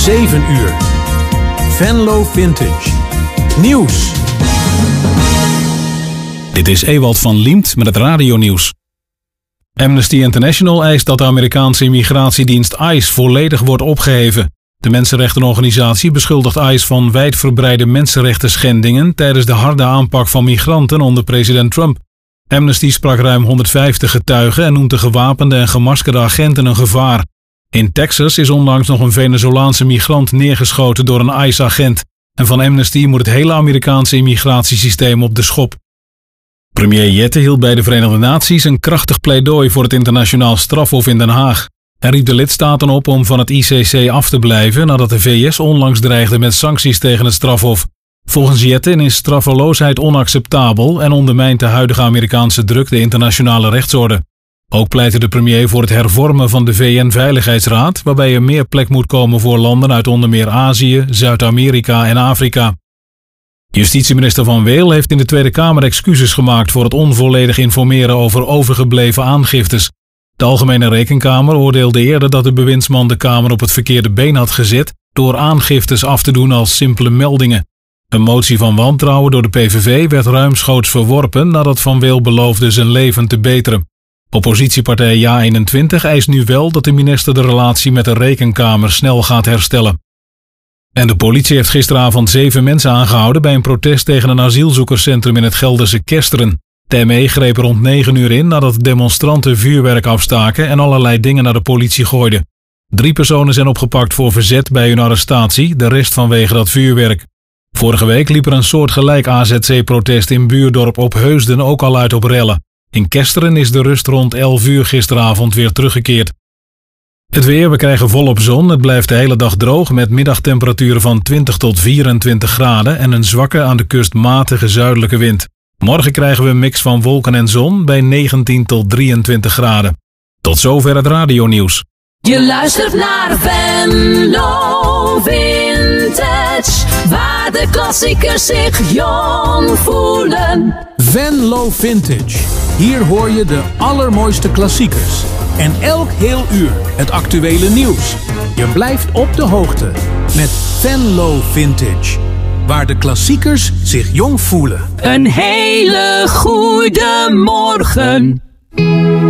7 uur. Venlo Vintage. Nieuws. Dit is Ewald van Liemt met het radionieuws. Amnesty International eist dat de Amerikaanse immigratiedienst ICE volledig wordt opgeheven. De mensenrechtenorganisatie beschuldigt ICE van wijdverbreide mensenrechten schendingen tijdens de harde aanpak van migranten onder president Trump. Amnesty sprak ruim 150 getuigen en noemt de gewapende en gemaskerde agenten een gevaar. In Texas is onlangs nog een Venezolaanse migrant neergeschoten door een ICE-agent. En van Amnesty moet het hele Amerikaanse immigratiesysteem op de schop. Premier Jette hield bij de Verenigde Naties een krachtig pleidooi voor het internationaal strafhof in Den Haag. Hij riep de lidstaten op om van het ICC af te blijven nadat de VS onlangs dreigde met sancties tegen het strafhof. Volgens Jette is straffeloosheid onacceptabel en ondermijnt de huidige Amerikaanse druk de internationale rechtsorde. Ook pleitte de premier voor het hervormen van de VN-veiligheidsraad, waarbij er meer plek moet komen voor landen uit onder meer Azië, Zuid-Amerika en Afrika. Justitieminister Van Weel heeft in de Tweede Kamer excuses gemaakt voor het onvolledig informeren over overgebleven aangiftes. De Algemene Rekenkamer oordeelde eerder dat de bewindsman de Kamer op het verkeerde been had gezet door aangiftes af te doen als simpele meldingen. Een motie van wantrouwen door de PVV werd ruimschoots verworpen nadat Van Weel beloofde zijn leven te beteren. Oppositiepartij JA21 eist nu wel dat de minister de relatie met de Rekenkamer snel gaat herstellen. En de politie heeft gisteravond 7 mensen aangehouden bij een protest tegen een asielzoekerscentrum in het Gelderse Kesteren. De ME greep rond 9 uur in nadat demonstranten vuurwerk afstaken en allerlei dingen naar de politie gooiden. 3 personen zijn opgepakt voor verzet bij hun arrestatie, de rest vanwege dat vuurwerk. Vorige week liep er een soortgelijk AZC-protest in buurdorp Opheusden ook al uit op rellen. In Kesteren is de rust rond 11 uur gisteravond weer teruggekeerd. Het weer, we krijgen volop zon. Het blijft de hele dag droog met middagtemperaturen van 20 tot 24 graden en een zwakke aan de kust matige zuidelijke wind. Morgen krijgen we een mix van wolken en zon bij 19 tot 23 graden. Tot zover het radionieuws. Je luistert naar Venlo Vintage, waar de klassiekers zich jong voelen. Venlo Vintage. Hier hoor je de allermooiste klassiekers. En elk heel uur het actuele nieuws. Je blijft op de hoogte met Venlo Vintage, waar de klassiekers zich jong voelen. Een hele goede morgen.